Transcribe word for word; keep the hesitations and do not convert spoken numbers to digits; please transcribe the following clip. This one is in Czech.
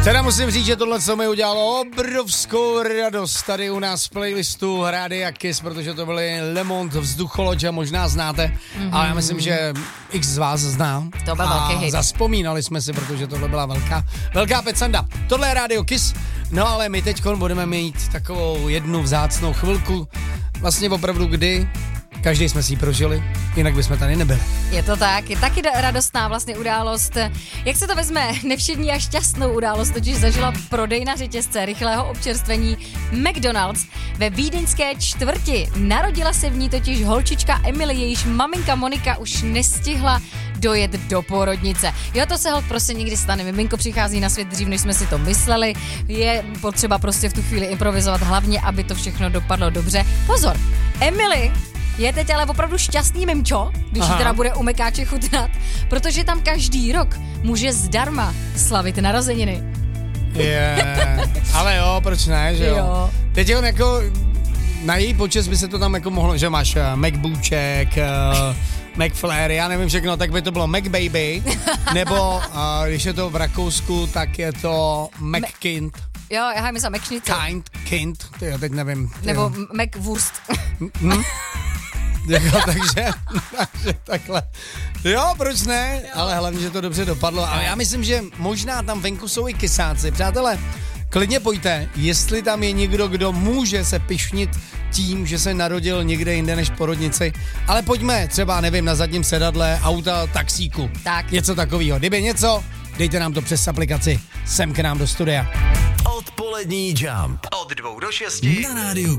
Teda musím říct, že tohle co mi udělalo obrovskou radost tady u nás v playlistu Rádia Kiss, protože to byly Le Monde Vzducholoď, a možná znáte, mm-hmm. ale já myslím, že x z vás zná. To byl velký hit. Zaspomínali jsme si, protože tohle byla velká, velká pecanda. Tohle je Rádio Kiss, no ale my teď budeme mít takovou jednu vzácnou chvilku, vlastně opravdu kdy každý jsme si ji prožili, jinak bychom tady nebyli. Je to tak, je taky radostná vlastně událost. Jak se to vezme, nevšední a šťastnou událost totiž zažila prodejna řetězce rychlého občerstvení McDonald's ve vídeňské čtvrti. Narodila se v ní totiž holčička Emily, jejíž maminka Monika už nestihla dojet do porodnice. Jo, to se hod prostě nikdy stane. Miminko přichází na svět dřív, než jsme si to mysleli. Je potřeba prostě v tu chvíli improvizovat, hlavně, aby to všechno dopadlo dobře. Pozor, Emily je teď ale opravdu šťastný mimčo, když Aha. jí teda bude u Mekáče chutnat, protože tam každý rok může zdarma slavit narozeniny. Je, ale jo, proč ne, že jo? jo. Teď on jako, na její počest by se to tam jako mohlo, že máš uh, McBůček, uh, McFlare, já nevím všechno, tak by to bylo McBaby, nebo uh, když je to v Rakousku, tak je to McKind. Jo, já myslím McSchnitzel. Kind, kind, tyjo, teď nevím. Tyjo. Nebo McWurst. Hm? Jo, takže, takže takhle. Jo, proč ne? Jo. Ale hlavně, že to dobře dopadlo. Ale já myslím, že možná tam venku jsou i kysáci. Přátelé, klidně pojďte, jestli tam je někdo, kdo může se pyšnit tím, že se narodil někde jinde než porodnici. Ale pojďme třeba, nevím, na zadním sedadle auta, taxíku. Tak. Něco takového. Kdyby něco, dejte nám to přes aplikaci sem k nám do studia. Odpolední Jump. Od dvou do šesti na rádiu